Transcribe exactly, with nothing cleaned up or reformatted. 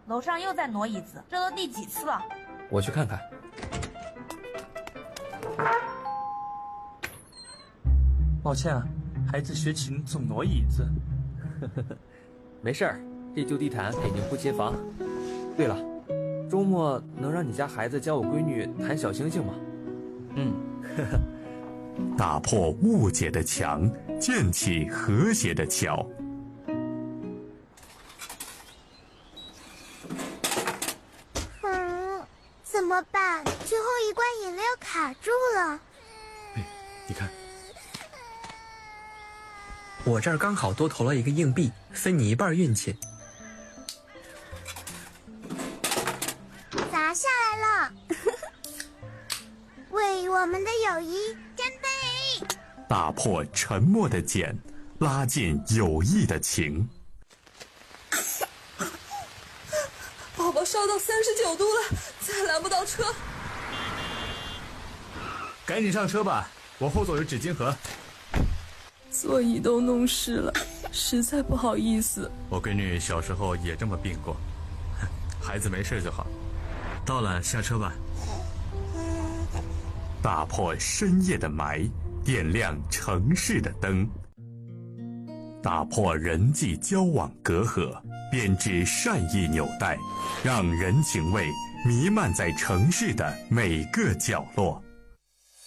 楼上又在挪椅子，这都第几次了？ 我去看看。 抱歉啊，孩子学琴总挪椅子。 没事儿，这旧地毯给您铺街坊。对了，周末能让你家孩子教我闺女弹小星星吗？ 嗯， 打破误解的墙，建起和谐的桥。 嗯，怎么办？最后一罐饮料卡住了。 哎，你看，我这儿刚好多投了一个硬币，分你一半运气。 砸下来了！为我们的友谊干杯！ 打破沉默的茧，拉近友谊的情。 宝宝烧到三十九度了，再拦不到车。 赶紧上车吧，我后座有纸巾盒。 座椅都弄湿了，实在不好意思。 我闺女小时候也这么病过，孩子没事就好。到了，下车吧。 打破深夜的霾，点亮城市的灯。打破人际交往隔阂，编织善意纽带，让人情味弥漫在城市的每个角落。